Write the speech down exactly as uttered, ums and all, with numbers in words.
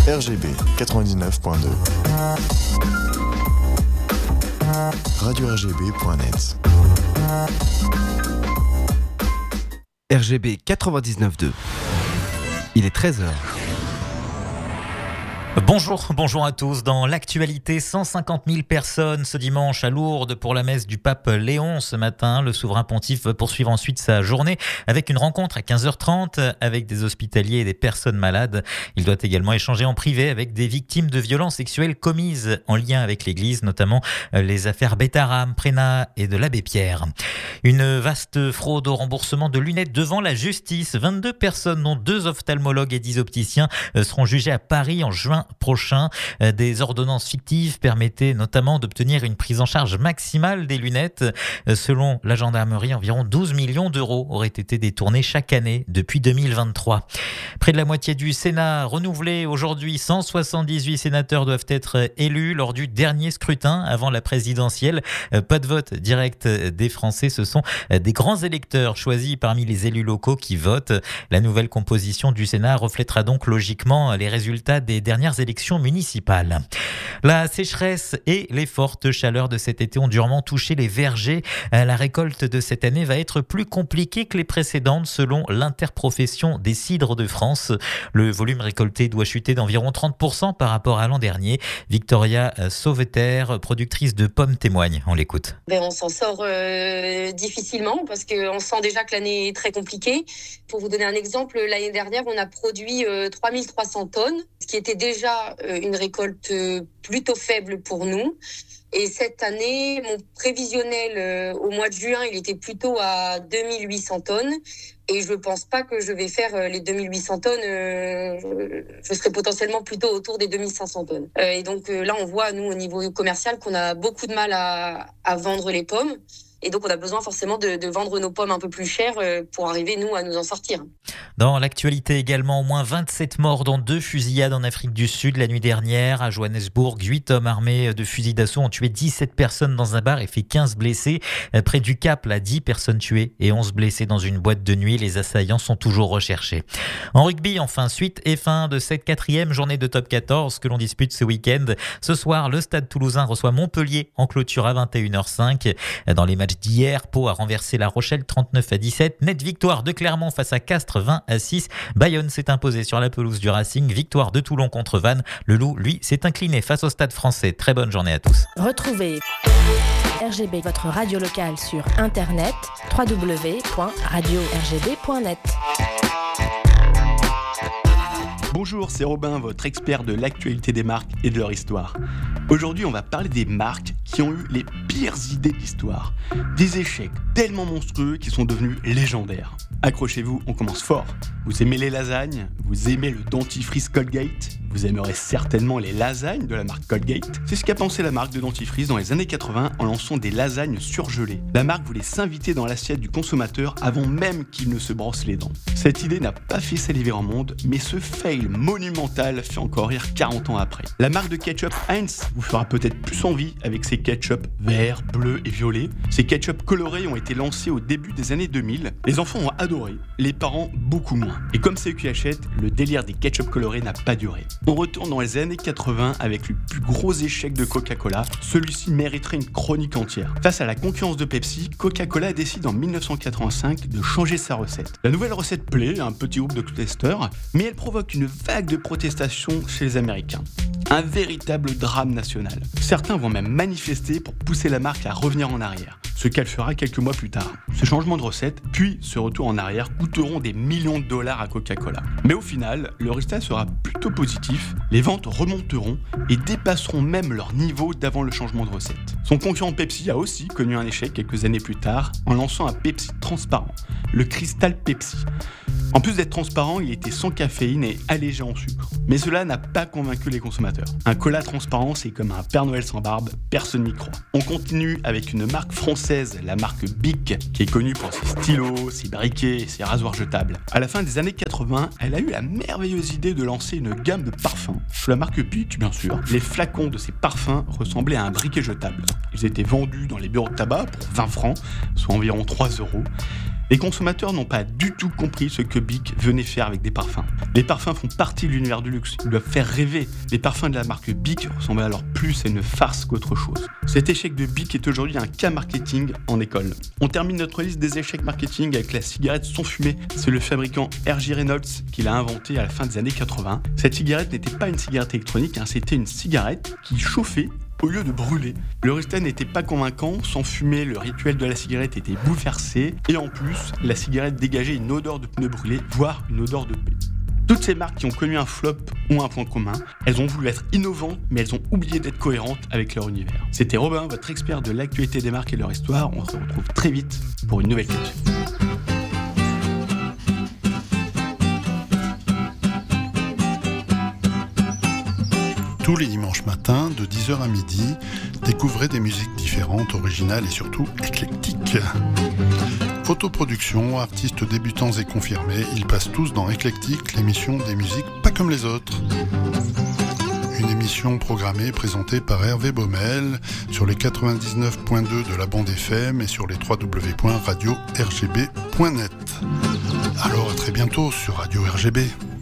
R G B quatre-vingt-dix-neuf point deux. radio r g b point net. R G B quatre-vingt-dix-neuf point deux. Il est treize heures. Bonjour, bonjour à tous. Dans l'actualité, cent cinquante mille personnes ce dimanche à Lourdes pour la messe du pape Léon. Ce matin, le souverain pontife va poursuivre ensuite sa journée avec une rencontre à quinze heures trente avec des hospitaliers et des personnes malades. Il doit également échanger en privé avec des victimes de violences sexuelles commises en lien avec l'église, notamment les affaires Bétaram, Prénat et de l'abbé Pierre. Une vaste fraude au remboursement de lunettes devant la justice. vingt-deux personnes, dont deux ophtalmologues et dix opticiens, seront jugées à Paris en juin prochain. Des ordonnances fictives permettaient notamment d'obtenir une prise en charge maximale des lunettes. Selon la gendarmerie, environ douze millions d'euros auraient été détournés chaque année depuis deux mille vingt-trois. Près de la moitié du Sénat renouvelé aujourd'hui. cent soixante-dix-huit sénateurs doivent être élus lors du dernier scrutin avant la présidentielle. Pas de vote direct des Français. Ce sont des grands électeurs choisis parmi les élus locaux qui votent. La nouvelle composition du Sénat reflètera donc logiquement les résultats des dernières élections municipales. La sécheresse et les fortes chaleurs de cet été ont durement touché les vergers. La récolte de cette année va être plus compliquée que les précédentes selon l'interprofession des cidres de France. Le volume récolté doit chuter d'environ trente pour cent par rapport à l'an dernier. Victoria Sauveterre, productrice de pommes, témoigne. On l'écoute. Ben on s'en sort euh, difficilement parce qu'on sent déjà que l'année est très compliquée. Pour vous donner un exemple, l'année dernière, on a produit euh, trois mille trois cents tonnes, ce qui était déjà une récolte plutôt faible pour nous. Et cette année, mon prévisionnel au mois de juin, il était plutôt à deux mille huit cents tonnes. Et je ne pense pas que je vais faire les deux mille huit cents tonnes. Je serai potentiellement plutôt autour des deux mille cinq cents tonnes. Et donc là, on voit, nous, au niveau commercial, qu'on a beaucoup de mal à, à vendre les pommes. Et donc, on a besoin forcément de, de vendre nos pommes un peu plus chères pour arriver, nous, à nous en sortir. Dans l'actualité également, au moins vingt-sept morts dans deux fusillades en Afrique du Sud la nuit dernière. À Johannesburg, huit hommes armés de fusils d'assaut ont tué dix-sept personnes dans un bar et fait quinze blessés. Près du Cap, là, dix personnes tuées et onze blessés dans une boîte de nuit. Les assaillants sont toujours recherchés. En rugby, enfin, suite et fin de cette quatrième journée de top quatorze que l'on dispute ce week-end. Ce soir, le Stade Toulousain reçoit Montpellier en clôture à vingt et une heures cinq. Dans les matchs d'hier, Pau a renversé La Rochelle trente-neuf à dix-sept. Nette victoire de Clermont face à Castres vingt à six. Bayonne s'est imposé sur la pelouse du Racing. Victoire de Toulon contre Vannes. Le Loup, lui, s'est incliné face au Stade Français. Très bonne journée à tous. Retrouvez R G B, votre radio locale, sur internet w w w point radio r g b point net. Bonjour, c'est Robin, votre expert de l'actualité des marques et de leur histoire. Aujourd'hui, on va parler des marques qui ont eu les pires idées de l'histoire. Des échecs tellement monstrueux qui sont devenus légendaires. Accrochez-vous, on commence fort. Vous aimez les lasagnes ? Vous aimez le dentifrice Colgate ? Vous aimerez certainement les lasagnes de la marque Colgate. C'est ce qu'a pensé la marque de dentifrice dans les années quatre-vingts en lançant des lasagnes surgelées. La marque voulait s'inviter dans l'assiette du consommateur avant même qu'il ne se brosse les dents. Cette idée n'a pas fait saliver en monde, mais ce fail monumental fait encore rire quarante ans après. La marque de ketchup Heinz vous fera peut-être plus envie avec ses ketchup verts, bleus et violets. Ces ketchup colorés ont été lancés au début des années deux mille. Les enfants ont adoré, les parents beaucoup moins. Et comme c'est eux qui achètent, le délire des ketchup colorés n'a pas duré. On retourne dans les années quatre-vingts avec le plus gros échec de Coca-Cola. Celui-ci mériterait une chronique entière. Face à la concurrence de Pepsi, Coca-Cola décide en dix-neuf cent quatre-vingt-cinq de changer sa recette. La nouvelle recette plaît à un petit groupe de testeurs, mais elle provoque une vague de protestations chez les Américains. Un véritable drame national. Certains vont même manifester pour pousser la marque à revenir en arrière, ce qu'elle fera quelques mois plus tard. Ce changement de recette, puis ce retour en arrière, coûteront des millions de dollars à Coca-Cola. Mais au final, le résultat sera plutôt positif, les ventes remonteront et dépasseront même leur niveau d'avant le changement de recette. Son concurrent Pepsi a aussi connu un échec quelques années plus tard en lançant un Pepsi transparent, le Crystal Pepsi. En plus d'être transparent, il était sans caféine et allégé en sucre. Mais cela n'a pas convaincu les consommateurs. Un cola transparent, c'est comme un Père Noël sans barbe, personne n'y croit. On continue avec une marque française, la marque Bic, qui est connue pour ses stylos, ses briquets et ses rasoirs jetables. À la fin des années quatre-vingts, elle a eu la merveilleuse idée de lancer une gamme de parfums. Sous la marque Bic, bien sûr, les flacons de ces parfums ressemblaient à un briquet jetable. Ils étaient vendus dans les bureaux de tabac pour vingt francs, soit environ trois euros. Les consommateurs n'ont pas du tout compris ce que Bic venait faire avec des parfums. Les parfums font partie de l'univers du luxe, ils doivent faire rêver. Les parfums de la marque Bic ressemblent alors plus à une farce qu'autre chose. Cet échec de Bic est aujourd'hui un cas marketing en école. On termine notre liste des échecs marketing avec la cigarette sans fumée. C'est le fabricant R J Reynolds qui l'a inventée à la fin des années quatre-vingts. Cette cigarette n'était pas une cigarette électronique, hein, c'était une cigarette qui chauffait au lieu de brûler. Le résultat n'était pas convaincant, sans fumer, le rituel de la cigarette était bouleversé, et en plus, la cigarette dégageait une odeur de pneus brûlés, voire une odeur de paix. Toutes ces marques qui ont connu un flop ont un point commun, elles ont voulu être innovantes, mais elles ont oublié d'être cohérentes avec leur univers. C'était Robin, votre expert de l'actualité des marques et de leur histoire, on se retrouve très vite pour une nouvelle capsule. Tous les dimanches matins, de dix heures à midi, découvrez des musiques différentes, originales et surtout éclectiques. Autoproduction, artistes débutants et confirmés, ils passent tous dans Éclectique, l'émission des musiques pas comme les autres. Une émission programmée, présentée par Hervé Baumel sur les quatre-vingt-dix-neuf point deux de la bande F M et sur les w w w point radio r g b point net. Alors à très bientôt sur Radio R G B.